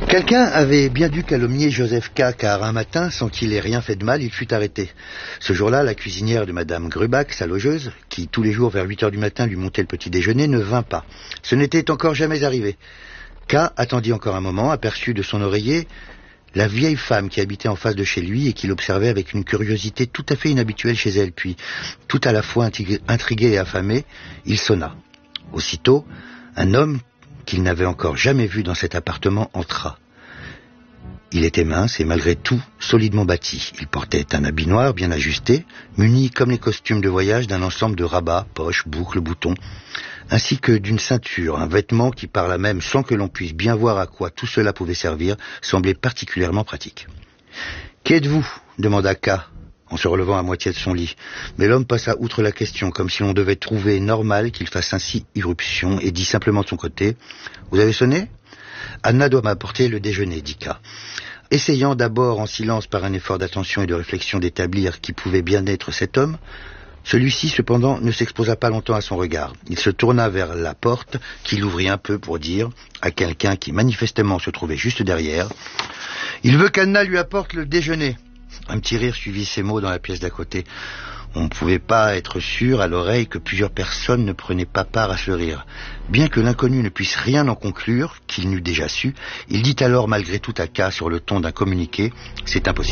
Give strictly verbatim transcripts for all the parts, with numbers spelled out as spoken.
Quelqu'un avait bien dû calomnier Joseph K. car un matin, sans qu'il ait rien fait de mal, il fut arrêté. Ce jour-là, la cuisinière de Madame Grubach, sa logeuse, qui tous les jours vers huit heures du matin lui montait le petit déjeuner, ne vint pas. Ce n'était encore jamais arrivé. K. attendit encore un moment, aperçut de son oreiller la vieille femme qui habitait en face de chez lui et qui l'observait avec une curiosité tout à fait inhabituelle chez elle. Puis, tout à la fois intrigué et affamé, il sonna. Aussitôt, un homme qu'il n'avait encore jamais vu dans cet appartement entra. Il était mince et malgré tout solidement bâti. Il portait un habit noir bien ajusté, muni comme les costumes de voyage d'un ensemble de rabats, poches, boucles, boutons, ainsi que d'une ceinture, un vêtement qui par là même, sans que l'on puisse bien voir à quoi tout cela pouvait servir, semblait particulièrement pratique. « Qui êtes-vous » demanda K, en se relevant à moitié de son lit. Mais l'homme passa outre la question, comme si l'on devait trouver normal qu'il fasse ainsi irruption, et dit simplement de son côté « Vous avez sonné ?»« Anna doit m'apporter le déjeuner, » dit K. Essayant d'abord en silence par un effort d'attention et de réflexion d'établir qui pouvait bien être cet homme, celui-ci cependant ne s'exposa pas longtemps à son regard. Il se tourna vers la porte, qu'il ouvrit un peu pour dire à quelqu'un qui manifestement se trouvait juste derrière « Il veut qu'Anna lui apporte le déjeuner ». Un petit rire suivit ces mots dans la pièce d'à côté. On ne pouvait pas être sûr à l'oreille que plusieurs personnes ne prenaient pas part à ce rire. Bien que l'inconnu ne puisse rien en conclure, qu'il n'eût déjà su, il dit alors malgré tout à K sur le ton d'un communiqué « C'est impossible ».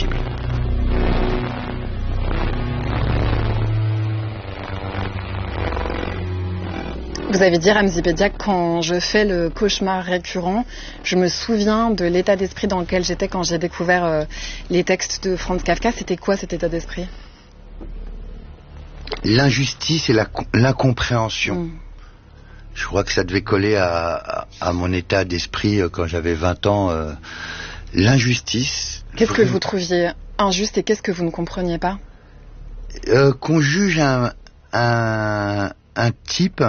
Vous avez dit, Ramzy Bedia, quand je fais le cauchemar récurrent, je me souviens de l'état d'esprit dans lequel j'étais quand j'ai découvert euh, les textes de Franz Kafka. C'était quoi cet état d'esprit ? L'injustice et la, l'incompréhension. Mm. Je crois que ça devait coller à, à, à mon état d'esprit quand j'avais vingt ans. Euh, l'injustice... Qu'est-ce que vous trouviez injuste et qu'est-ce que vous ne compreniez pas ? euh, Qu'on juge un, un, un type...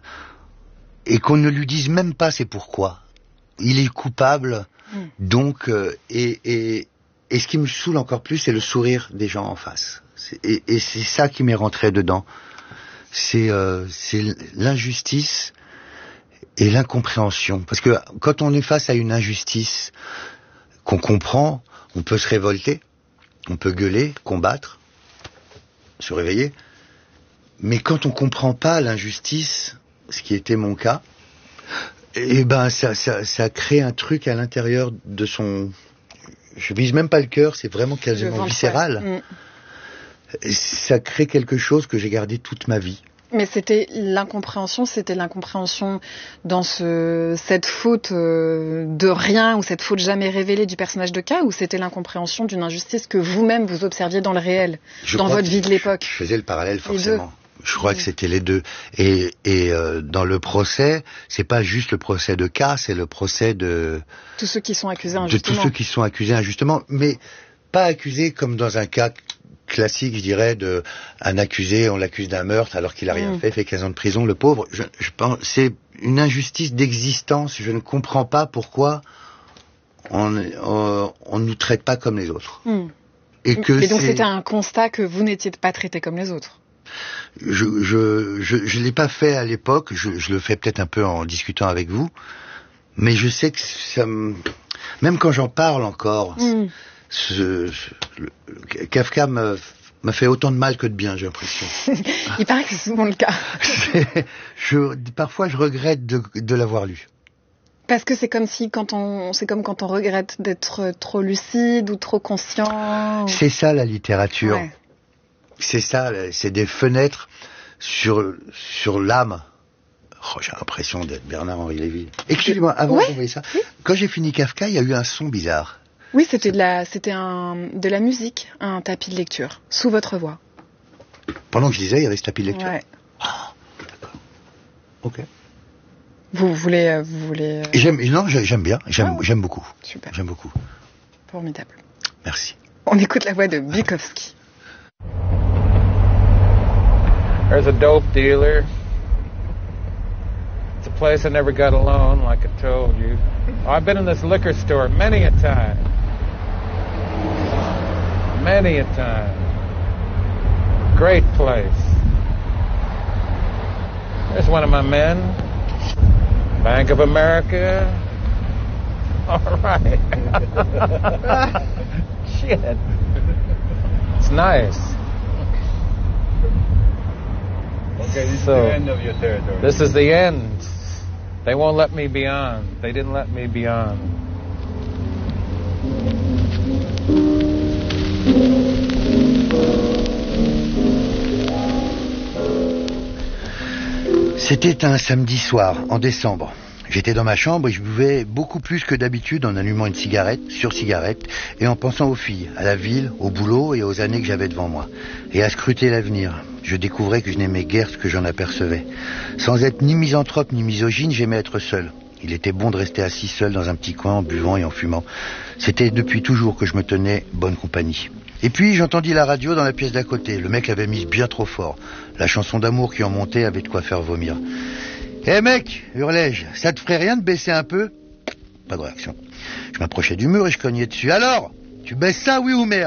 et qu'on ne lui dise même pas c'est pourquoi. Il est coupable, mmh. donc... Euh, et, et, et ce qui me saoule encore plus, c'est le sourire des gens en face. C'est, et, et c'est ça qui m'est rentré dedans. C'est, euh, c'est l'injustice et l'incompréhension. Parce que quand on est face à une injustice qu'on comprend, on peut se révolter, on peut gueuler, combattre, se réveiller. Mais quand on comprend pas l'injustice... ce qui était mon cas, et ben ça, ça, ça crée un truc à l'intérieur de son... Je vise même pas le cœur, c'est vraiment quasiment viscéral. Mmh. Ça crée quelque chose que j'ai gardé toute ma vie. Mais c'était l'incompréhension, c'était l'incompréhension dans ce, cette faute euh, de rien, ou cette faute jamais révélée du personnage de K, ou c'était l'incompréhension d'une injustice que vous-même vous observiez dans le réel, je dans votre vie de l'époque. Je faisais le parallèle forcément. Je crois que c'était les deux. Et, et euh, dans le procès, c'est pas juste le procès de K, c'est le procès de... tous ceux qui sont accusés injustement. De tous ceux qui sont accusés injustement, mais pas accusés comme dans un cas classique, je dirais, de un accusé, on l'accuse d'un meurtre alors qu'il a rien mmh. fait, fait quinze ans de prison, le pauvre. Je, je pense, c'est une injustice d'existence. Je ne comprends pas pourquoi on, on, on nous traite pas comme les autres. Mmh. Et que et donc c'est... c'était un constat que vous n'étiez pas traité comme les autres. Je je je je l'ai pas fait à l'époque. Je, je le fais peut-être un peu en discutant avec vous, mais je sais que ça me... même quand j'en parle encore, mm. ce, ce, le, Kafka me m'a fait autant de mal que de bien, j'ai l'impression. Il paraît que c'est souvent le cas. je parfois je regrette de de l'avoir lu. Parce que c'est comme si quand on c'est comme quand on regrette d'être trop lucide ou trop conscient. Ou... C'est ça la littérature. Ouais. C'est ça, c'est des fenêtres sur, sur l'âme. Oh, j'ai l'impression d'être Bernard-Henri Lévy. Excusez-moi, avant ouais. de vous ça, oui. Quand j'ai fini Kafka, il y a eu un son bizarre. Oui, c'était de la, c'était un, de la musique, un tapis de lecture, sous votre voix. Pendant que je lisais, il y avait ce tapis de lecture. Ouais. Ah, d'accord. Ok. Vous voulez, vous voulez. J'aime, non, j'aime bien, j'aime, ah, j'aime beaucoup. Super. J'aime beaucoup. Formidable. Merci. On écoute la voix de Bukowski. There's a dope dealer. It's a place I never got alone, like I told you. Oh, I've been in this liquor store many a time. Many a time. Great place. There's one of my men. Bank of America. All right. Shit. It's nice. Okay, this So, is the end of your territory. This is the end. They won't let me beyond. They didn't let me beyond. C'était un samedi soir, en décembre. J'étais dans ma chambre et je buvais beaucoup plus que d'habitude en allumant une cigarette sur cigarette et en pensant aux filles, à la ville, au boulot et aux années que j'avais devant moi. Et à scruter l'avenir. Je découvrais que je n'aimais guère ce que j'en apercevais. Sans être ni misanthrope ni misogyne, j'aimais être seul. Il était bon de rester assis seul dans un petit coin en buvant et en fumant. C'était depuis toujours que je me tenais bonne compagnie. Et puis j'entendis la radio dans la pièce d'à côté. Le mec l'avait mise bien trop fort. La chanson d'amour qui en montait avait de quoi faire vomir. « Hé hey mec !» hurlai-je, « ça te ferait rien de baisser un peu ?» Pas de réaction. Je m'approchais du mur et je cognais dessus. « Alors, tu baisses ça, oui ou merde ?»